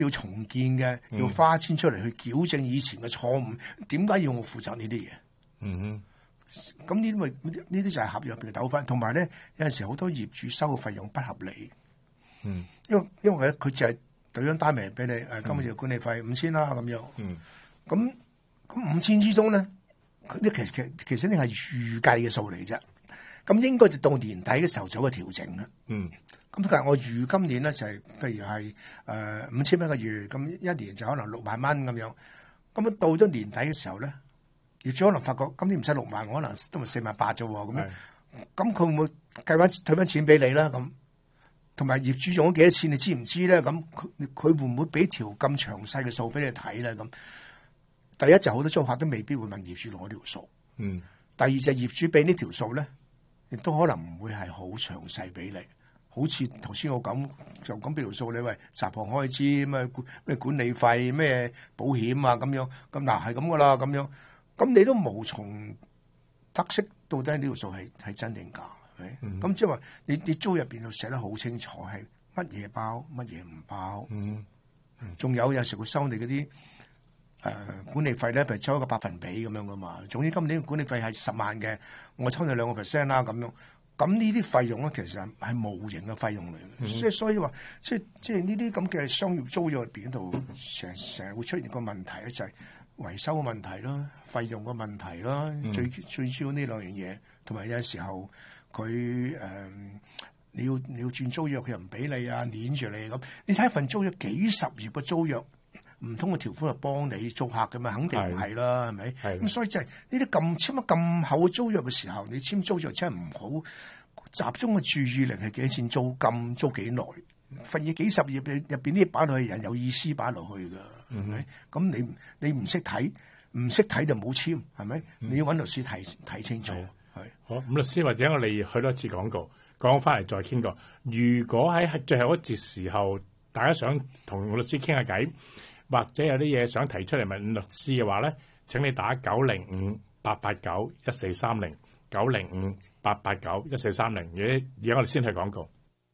要重建嘅，要花錢出嚟去矯正以前嘅錯誤，點解要我負責呢啲嘢？咁呢啲就係合約入邊嘅糾紛，同埋咧有陣時好多業主收嘅費用不合理。因為佢就係對張單名俾你，今個月管理費5000啦咁樣。咁5000之中咧，其實呢係預計嘅數嚟啫。咁應該就到年底嘅時候做個調整啦。咁但係我預今年咧就係、譬如係5000蚊個月，咁一年就可能6萬蚊咁樣。咁到咗年底嘅時候咧，業主可能發覺今年唔使6萬，我可能都係4萬8啫喎。咁佢會唔會退翻錢俾你啦？咁同埋業主用咗幾多錢，你知唔知咧？咁佢會唔會俾條咁詳細嘅數俾你睇咧？咁第一就好多租客都未必會問業主攞呢條數。第二就業主俾呢條數咧，亦都可能唔會係好詳細俾你。好似頭先我咁就咁俾條數你，喂，雜項開支咩管理費咩保險啊咁樣，咁嗱係咁噶啦咁樣，咁你都無從得悉到底呢條數係真定假，係咪？咁即係話你租入邊就寫得好清楚係乜嘢包乜嘢唔包，仲有時會收你嗰啲管理費咧，譬如抽一個百分比咁樣噶嘛。總之今年管理費係10萬嘅，我抽你2% 啦咁樣。咁呢啲費用咧，其實係無形嘅費用嚟嘅，所以話即係呢啲咁嘅商業租約入邊度，成日會出現個問題咧，就係維修嘅問題啦、費用嘅問題啦，最主要呢兩樣嘢，同埋有陣時候佢你要轉租約，佢又唔俾你啊，攆住你咁。你睇一份租約幾十頁嘅租約，唔通個條款係幫你租客嘅嘛？肯定唔係啦，係咪？咁所以就係呢啲簽咗咁厚嘅租約嘅時候，你簽租約真係唔好集中嘅注意力係幾多錢租金，租幾耐？份嘢幾十頁入邊啲擺落去，人有意思擺落去㗎，係咪？咁你唔識睇就冇簽，係咪？你要揾律師睇清楚。係好，咁律師或者我哋去多次廣告，講翻嚟再傾過。如果喺最後一節時候，大家想同律師傾下偈，或者有啲嘢想提出嚟問律師嘅話咧，請你打905-889-1430 905-889-1430。而家我哋先去廣告。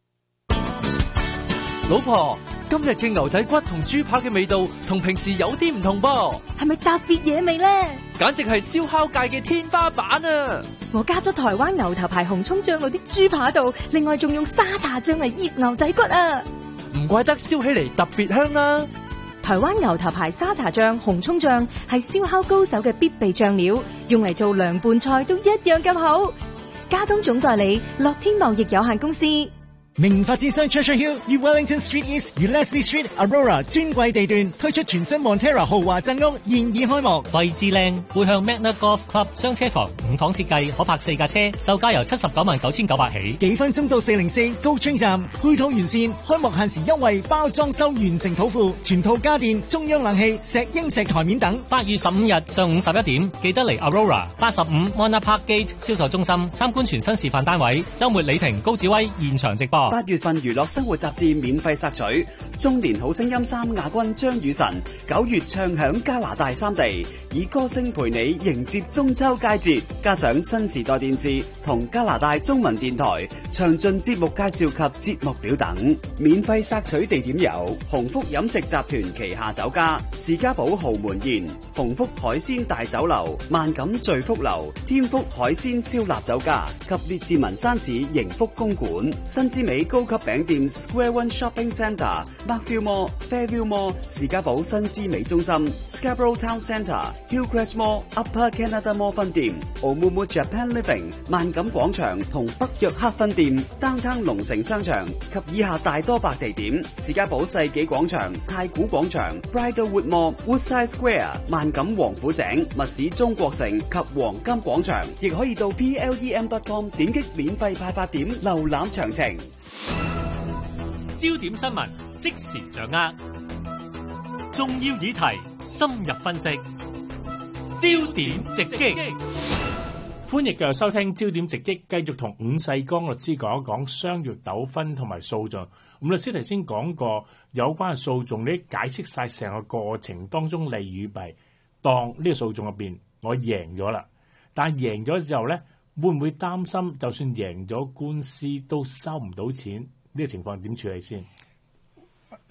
老婆，今日嘅牛仔骨同豬扒嘅味道同平時有啲唔同噃， 係咪特別嘢味咧？ 簡直係燒烤界嘅天花板啊！ 我加咗台灣牛頭牌紅蔥醬落啲豬扒度，另外仲用沙茶醬嚟醃牛仔骨啊！ 唔怪得燒起嚟特別香啦！ 台灣牛頭牌沙茶醬、紅蔥醬係燒烤高手嘅必備醬料，用嚟做涼拌菜都一樣咁好。加東總代理樂天貿易有限公司。 名發展商 Treasure Hill 與 Wellington Street East 與 Leslie Street Aurora 專櫃地段推出全新 Montera 豪華鎮屋，現已開幕。 位置靚，背向 Magna Golf Club 雙車房，5房設計，可泊4架車，售價由799900起。 幾分鐘到404高村站，配套完善，開幕限時優惠，包裝修完成土庫，全套家電、中央冷氣、石英石台面等。 8月15日上午11點，記得嚟 Aurora 85 Mona Park Gate 銷售中心參觀全新示範單位。週末李婷、高志威現場直播。 8月份娛樂生活雜誌免費索取，中年好聲音3亞軍張雨晨9月唱響加拿大3地，以歌聲陪你迎接中秋佳節，加上新時代電視同加拿大中文電台詳盡節目介紹及節目表等。免費索取地點有鴻福飲食集團旗下酒家士嘉堡豪門宴、鴻福海鮮大酒樓、萬錦聚福樓、天福海鮮燒臘酒家及列治文山市盈福公館、新之美高級餅店 Square One Shopping Centre、Markville Mall、Fairview Mall、士嘉堡新之美中心、Scarborough Town Centre、Hillcrest Mall、Upper Canada Mall 分店、Oumuamua Japan Living、萬錦廣場同北約克分店、Downtown 龍城商場及以下大多白地點：士嘉堡世紀廣場、太古廣場、Bridlewood Mall、Woodside Square、萬錦王府井、密市中國城及黃金廣場，亦可以到 plem.com 點擊免費派發點瀏覽詳情。 焦點新聞即時掌握，重要議題深入分析，焦點直擊。 歡迎繼續收聽焦點直擊，繼續同伍世剛律師講一講商業糾紛同埋訴訟。伍律師頭先講過有關嘅訴訟，你解釋晒成個過程當中利與弊。當呢個訴訟入邊我贏咗啦，但係贏咗之後咧，會唔會擔心就算贏咗官司都收唔到錢？呢個情況點處理先？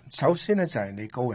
首先咧就係你個人